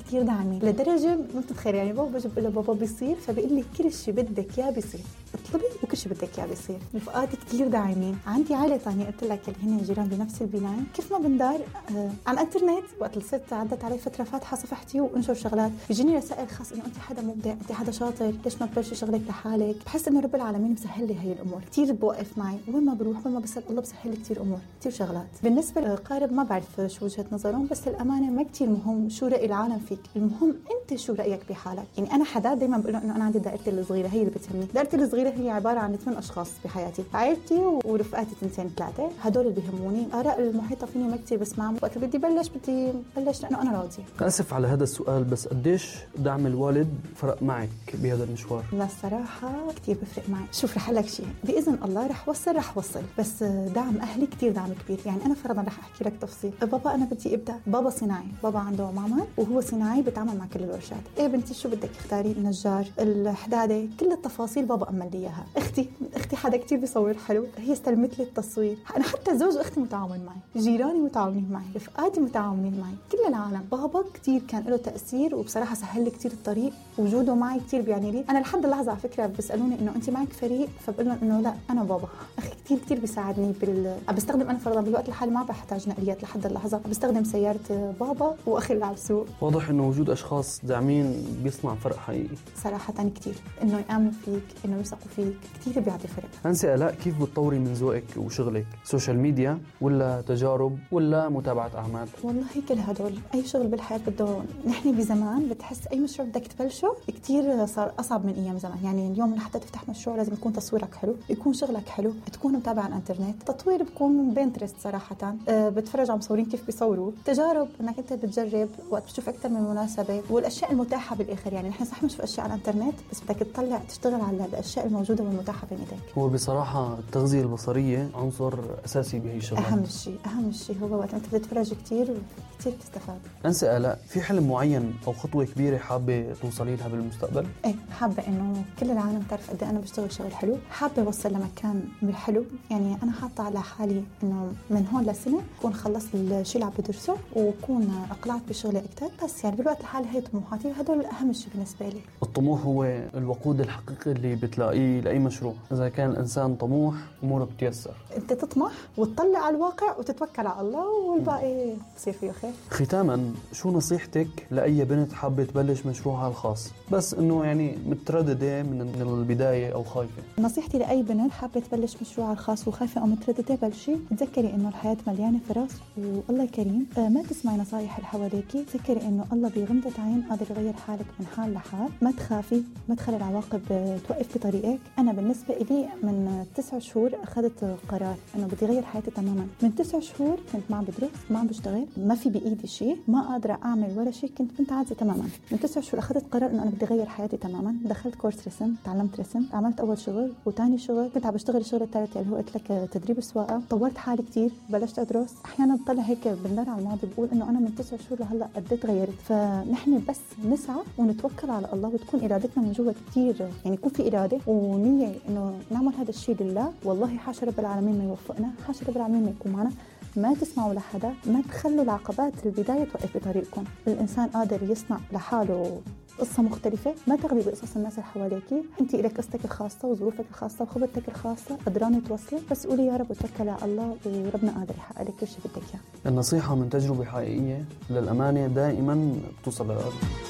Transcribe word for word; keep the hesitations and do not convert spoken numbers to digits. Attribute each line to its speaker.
Speaker 1: كتير داعمين لدرجة ما بتتخيل. يعني بابا بجيب له بابا بيصير، فبيقول لي كل شيء بدك يا بيصير، اطلبي وكل شيء بدك يا بيصير. رفقاتي كتير داعمين. عندي عائلة تانية قلت لك اللي هن جيران بنفس البناية، كيف ما بندار آه على الانترنت. وقت الست عدت علي فترة فاتحة صفحتي وانشر شغلات، بيجيني رسائل خاص انه انت حدا مبدع، انت حدا شاطر، ليش ما تبلشي شغلك لحالك. بحس انه رب العالمين مسهل لي هي الامور كتير، بوقف معي وين ما بروح وين ما بسال الله بسهل لي كتير امور كتير شغلات. بالنسبة للقارب ما بعرف شو وجهة نظرهم، بس الامانة ما كتير مهم شو رأي العالم فيك، المهم انت شو رأيك بحالك. يعني انا حدا دايما بقول انه انا عندي دائرتي الصغيرة، هي اللي بتهمني. دائرتي الصغيرة هي عبارة عن ثمان اشخاص بحياتي، عائلتي ورفقاتي تنتين ثلاثة، هدول اللي بيهموني. آراء المحيطة فيني ما كتير بسمعهم. وقت بدي بلش بدي بلش لأنه أنا راضية.
Speaker 2: آسف على هذا السؤال، بس قديش دعم الوالد فرق معك بهذا المشوار؟
Speaker 1: لا الصراحة كتير بفرق معي. شوف رح لك شيء، بإذن الله رح وصل رح وصل بس دعم أهلي كتير دعم كبير. يعني أنا فرضا رح أحكي لك تفصيل. بابا أنا بدي أبدأ، بابا صناعي، بابا عنده معمل وهو صناعي بتعامل مع كل الورشات. إيه بنتي شو بدك اختاري، النجار، الحدادة، كل التفاصيل بابا أمل لي إياها. أختي أختي حدا كتير بيصور حلو، هي استلمت لي التصوير. أنا حتى زوج أختي متعاون معي، جيراني متعاونين معي، رفقاتي متعاونين معي، كل العالم. بابا كتير كان له تأثير وبصراحة سهل لي كتير الطريق، وجوده معي كتير بيعني لي. أنا لحد اللحظة على فكرة بيسألوني إنه أنت معك فريق، فبقول لهم إنه لا أنا بابا. أخي كتير كتير بيساعدني بال بستخدم أنا فرضا بالوقت الحالي ما بحتاج نقليات لحد اللحظة، بستخدم سيارة بابا وأخي اللي على السوق.
Speaker 2: واضح إنه وجود أشخاص داعمين بيصنع فرق حقيقي
Speaker 1: صراحة كتير، إنه يآمنوا فيك، إنه يثقوا فيك، كتير بيعطي فرق.
Speaker 2: أنسة آلاء، كيف بتطوري من ذوقك وشغلك؟ سوشيال ميديا ولا تجارب ولا متابعة أعمال؟
Speaker 1: والله كل هدول. أي شغل بالحياة بده، نحن بزمان بتحس أي مشروع بدك تبلشه كتير صار أصعب من أيام زمان. يعني اليوم لحتى تفتح مشروع لازم يكون تصويرك حلو، يكون شغلك حلو، تكون متابع على الانترنت. تطوير بكون بينترست صراحة، أه بتفرج على مصورين كيف بيصوروا. تجارب انك انت بتجرب وقت بتشوف اكثر من مناسبة، والاشياء المتاحة بالاخر. يعني نحن صح بنشوف اشياء على الانترنت، بس بدك تطلع تشتغل على الاشياء الموجودة والمتاحة بين ايديك.
Speaker 2: هو بصراحة التغذية البصرية عنصر اساسي بهي الشغلات.
Speaker 1: اهم شيء اهم شيء هو وقت انت بتتفرج كتير كتير تستفاد.
Speaker 2: أنسة آلاء، في حلم معين او خطوة كبيرة حابة توصلي لها بالمستقبل؟
Speaker 1: ايه حابة انه كل العالم تعرف قد انا بشتغل شغل حلو. حابة اوصل لمكان حلو. يعني انا حاطة على حالي انه من هون لسنة اكون خلصت الشيء اللي عم بدرسه واكون اقلعت بشغلي اكثر. بس يعني بالوقت الحالي هي طموحاتي، هدول اهم شيء بالنسبة لي.
Speaker 2: الطموح هو الوقود الحقيقي اللي بتلاقيه لاي مشروع. اذا كان الانسان طموح اموره بتيسر.
Speaker 1: انت تطمح وتطلع على الواقع وتتوكل على الله والباقي بصير فيه خير.
Speaker 2: ختاما، شو نصيحتك لاي بنت حابة تبلش مشروعها الخاص بس انه يعني مترددة من البداية او خايفة؟
Speaker 1: نصيحتي لاي بنت حابة تبلش مشروعها الخاص وخايفة او مترددة، بلشي. تذكري انه الحياة مليانة فرص والله كريم. آه ما تسمعي نصايح اللي حواليكي. تذكري انه الله بغمضة عين قادر يغير حالك من حال لحال. ما تخافي، ما تخلي العواقب توقف بطريقك. انا بالنسبة لي من تسع شهور اخذت قرار انه بدي غير حياتي تماما. من تسع شهور كنت ما عم بدرس، ما عم بشتغل، ما في بايدي شيء، ما قادرة اعمل ولا شيء، كنت بنت عاجزة تماما. من تسع شهور اخذت قرار انه انا بدي غير حياتي تماما. دخلت كورس رسم، تعلمت رسم، عملت اول شغل وثاني شغل، كنت عم بشتغل الشغل الثالث اللي هو قلت لك تدريب السواقة. طورت حالي كتير، بلشت ادرس. احيانا بطلع هيك بندر على الماضي بقول انه انا من تسع شهور لهلا قد ايه تغيرت. فنحن بس نسعى ونتوكل على الله وتكون ارادتنا من جوا كتير، يعني يكون في اراده ونيه انه نعمل هذا الشيء لله. والله حاشا رب العالمين ما يوفقنا، حاشا رب العالمين ما يكون معنا. ما تسمعوا لحدا، ما تخلوا العقبات البداية توقف بطريقكم. الإنسان قادر يصنع لحاله قصة مختلفة. ما تغلي بقصص الناس اللي حواليكي. انت إلك قصتك الخاصة وظروفك الخاصة وخبرتك الخاصة، قدرانة توصلي. بس قولي يا رب وتوكلي على الله وربنا قادر يحقق لك كل شيء بدك اياه.
Speaker 2: النصيحة من تجربة حقيقية للأمانة دائما بتوصل للقلب.